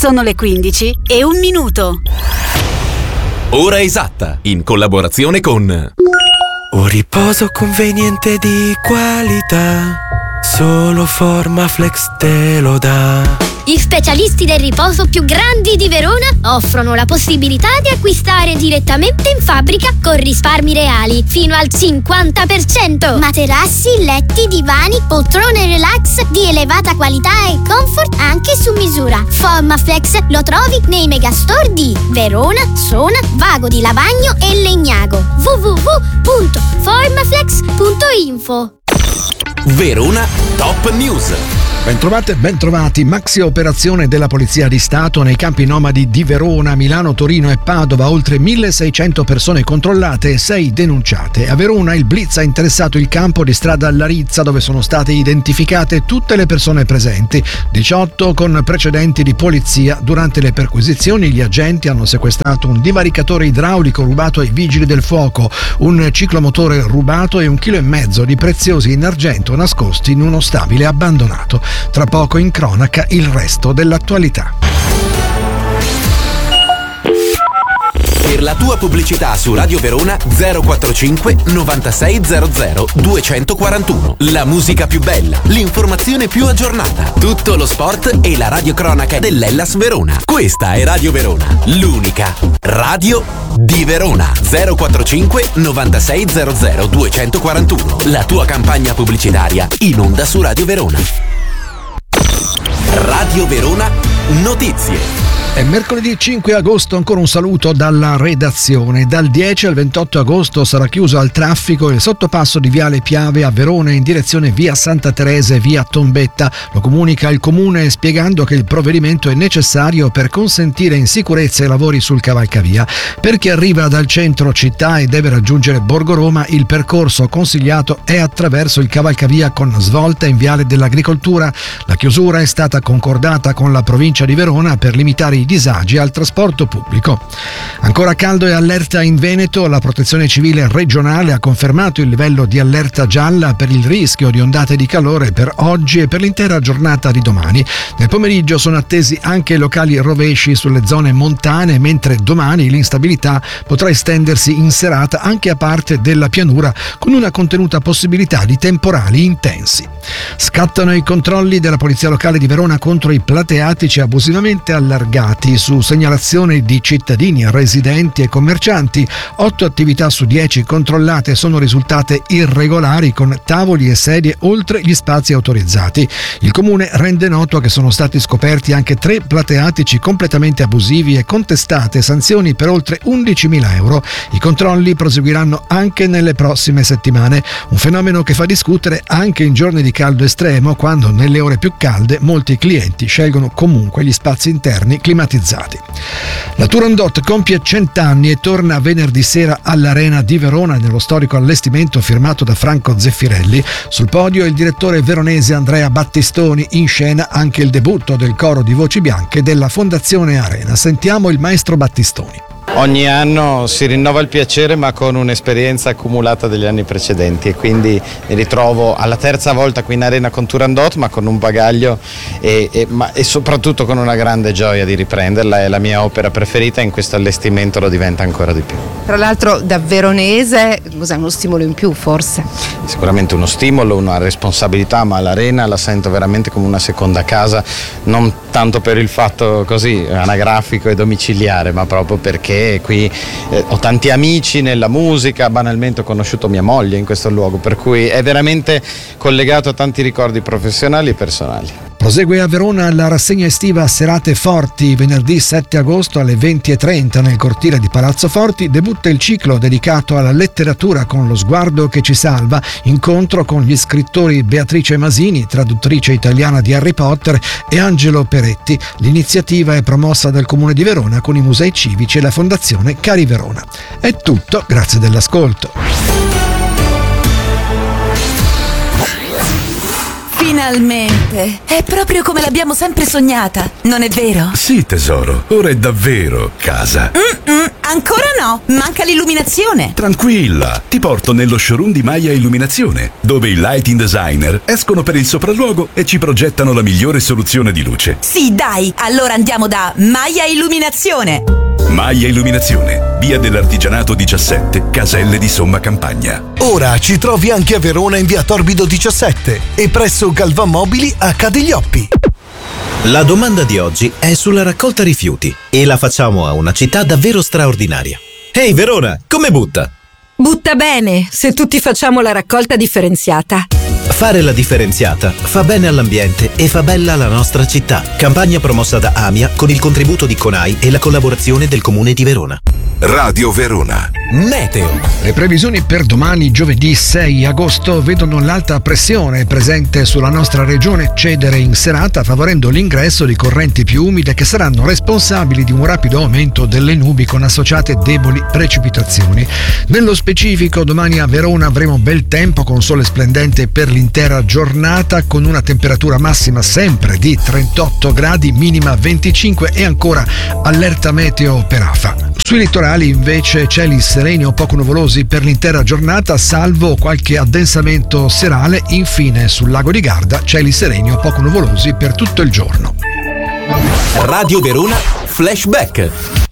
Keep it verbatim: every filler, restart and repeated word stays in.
Sono le quindici e un minuto. Ora esatta, in collaborazione con Un riposo conveniente di qualità, solo Formaflex te lo dà. Gli specialisti del riposo più grandi di Verona offrono la possibilità di acquistare direttamente in fabbrica con risparmi reali fino al cinquanta per cento. Materassi, letti, divani, poltrone relax di elevata qualità e comfort anche su misura. Formaflex lo trovi nei megastore di Verona, Sona, Vago di Lavagno e Legnago. w w w punto formaflex punto info. Verona Top News. Bentrovate e bentrovati. Maxi operazione della Polizia di Stato nei campi nomadi di Verona, Milano, Torino e Padova. Oltre milleseicento persone controllate e sei denunciate. A Verona il blitz ha interessato il campo di strada Larizza, dove sono state identificate tutte le persone presenti, diciotto con precedenti di polizia. Durante le perquisizioni gli agenti hanno sequestrato un divaricatore idraulico rubato ai vigili del fuoco, un ciclomotore rubato e un chilo e mezzo di preziosi in argento nascosti in uno stabile abbandonato. Tra poco in cronaca il resto dell'attualità. Per la tua pubblicità su Radio Verona zero quarantacinque novantasei zero zero duecentoquarantuno. La musica più bella, l'informazione più aggiornata, tutto lo sport e la radiocronaca dell'Hellas Verona. Questa è Radio Verona, l'unica radio di Verona. zero quarantacinque novantasei zero zero duecentoquarantuno. La tua campagna pubblicitaria in onda su Radio Verona. Radio Verona Notizie. È mercoledì cinque agosto, ancora un saluto dalla redazione. Dal dieci al ventotto agosto sarà chiuso al traffico il sottopasso di Viale Piave a Verona in direzione via Santa Teresa e via Tombetta. Lo comunica il comune spiegando che il provvedimento è necessario per consentire in sicurezza i lavori sul cavalcavia. Per chi arriva dal centro città e deve raggiungere Borgo Roma, il percorso consigliato è attraverso il cavalcavia con svolta in Viale dell'Agricoltura. La chiusura è stata concordata con la provincia di Verona per limitare i disagi al trasporto pubblico. Ancora caldo e allerta in Veneto. La Protezione Civile regionale ha confermato il livello di allerta gialla per il rischio di ondate di calore per oggi e per l'intera giornata di domani. Nel pomeriggio sono attesi anche locali rovesci sulle zone montane, mentre domani l'instabilità potrà estendersi in serata anche a parte della pianura, con una contenuta possibilità di temporali intensi. Scattano i controlli della Polizia Locale di Verona contro i plateatici abusivamente allargati. Su segnalazione di cittadini, residenti e commercianti, otto attività su dieci controllate sono risultate irregolari, con tavoli e sedie oltre gli spazi autorizzati. Il comune rende noto che sono stati scoperti anche tre plateatici completamente abusivi e contestate sanzioni per oltre undicimila euro. I controlli proseguiranno anche nelle prossime settimane, un fenomeno che fa discutere anche in giorni di caldo estremo, quando nelle ore più calde molti clienti scelgono comunque gli spazi interni climatizzati. La Turandot compie cent'anni e torna venerdì sera all'Arena di Verona nello storico allestimento firmato da Franco Zeffirelli. Sul podio il direttore veronese Andrea Battistoni, in scena anche il debutto del coro di voci bianche della Fondazione Arena. Sentiamo il maestro Battistoni. Ogni anno si rinnova il piacere, ma con un'esperienza accumulata degli anni precedenti, e quindi mi ritrovo alla terza volta qui in Arena con Turandot, ma con un bagaglio e, e, ma, e soprattutto con una grande gioia di riprenderla. È la mia opera preferita e in questo allestimento lo diventa ancora di più. Tra l'altro da veronese, cos'è, uno stimolo in più forse? Sicuramente uno stimolo, una responsabilità, ma l'Arena la sento veramente come una seconda casa, non tanto per il fatto così anagrafico e domiciliare, ma proprio perché qui eh, ho tanti amici nella musica, banalmente ho conosciuto mia moglie in questo luogo, per cui è veramente collegato a tanti ricordi professionali e personali. Prosegue a Verona la rassegna estiva Serate Forti. Venerdì sette agosto alle venti e trenta nel cortile di Palazzo Forti debutta il ciclo dedicato alla letteratura con Lo sguardo che ci salva, incontro con gli scrittori Beatrice Masini, traduttrice italiana di Harry Potter, e Angelo Peretti. L'iniziativa è promossa dal Comune di Verona con i musei civici e la Fondazione Cari Verona. È tutto, grazie dell'ascolto. Finalmente! È proprio come l'abbiamo sempre sognata, non è vero? Sì, tesoro, ora è davvero casa. Mm-mm, ancora no, manca l'illuminazione. Tranquilla, ti porto nello showroom di Maya Illuminazione, dove i lighting designer escono per il sopralluogo e ci progettano la migliore soluzione di luce. Sì, dai, allora andiamo da Maya Illuminazione. Maya Illuminazione, via dell'Artigianato diciassette, Caselle di Somma Campagna. Ora ci trovi anche a Verona in via Torbido diciassette e presso Galvan Mobili a Cadiglioppi. La domanda di oggi è sulla raccolta rifiuti e la facciamo a una città davvero straordinaria. Ehi Verona, come butta? Butta bene, se tutti facciamo la raccolta differenziata. Fare la differenziata fa bene all'ambiente e fa bella la nostra città. Campagna promossa da AMIA con il contributo di CONAI e la collaborazione del Comune di Verona. Radio Verona. Meteo. Le previsioni per domani, giovedì sei agosto, vedono l'alta pressione presente sulla nostra regione cedere in serata, favorendo l'ingresso di correnti più umide che saranno responsabili di un rapido aumento delle nubi con associate deboli precipitazioni. Nello specifico, domani a Verona avremo bel tempo con sole splendente per l'intera giornata, con una temperatura massima sempre di trentotto gradi, minima venticinque e ancora allerta meteo per afa. Sui litorali invece cieli sereni o poco nuvolosi per l'intera giornata, salvo qualche addensamento serale. Infine sul lago di Garda cieli sereni o poco nuvolosi per tutto il giorno. Radio Verona Flashback.